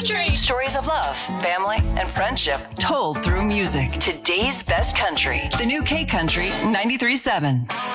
Country. Stories of love, family, and friendship told through music. Today's best country. The new K Country 93.7.